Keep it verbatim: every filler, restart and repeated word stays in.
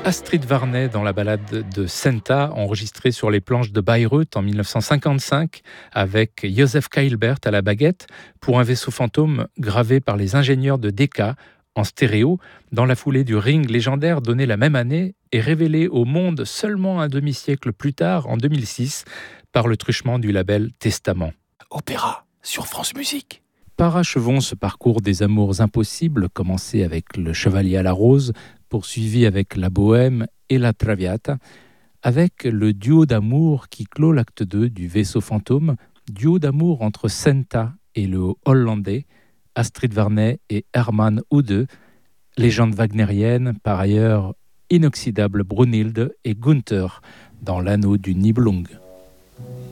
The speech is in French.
Astrid Varnay dans la ballade de Senta, enregistrée sur les planches de Bayreuth en mille neuf cent cinquante-cinq, avec Joseph Keilbert à la baguette, pour un vaisseau fantôme gravé par les ingénieurs de Decca en stéréo, dans la foulée du Ring légendaire donné la même année et révélé au monde seulement un demi-siècle plus tard, en deux mille six, par le truchement du label Testament. Opéra sur France Musique. Parachevons ce parcours des amours impossibles, commencé avec le Chevalier à la Rose, poursuivi avec la Bohème et la Traviata, avec le duo d'amour qui clôt l'acte deux du Vaisseau fantôme, duo d'amour entre Senta et le Hollandais, Astrid Varnay et Hermann Oude, légende wagnérienne, par ailleurs inoxydable Brunhilde et Gunther dans l'anneau du Nibelung.